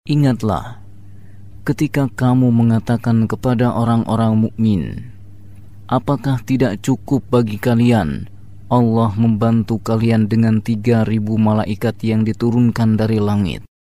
Ingatlah ketika kamu mengatakan kepada orang-orang mukmin, apakah tidak cukup bagi kalian Allah membantu kalian dengan 3.000 malaikat yang diturunkan dari langit?